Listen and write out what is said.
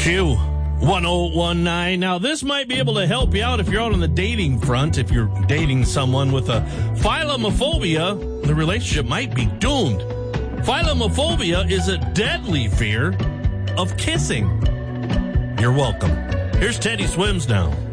Q 1019. Now, this might be able to help you out if you're out on the dating front. If you're dating someone with a philomophobia, the relationship might be doomed. Philomophobia is a deadly fear of kissing. You're welcome. Here's Teddy Swims now.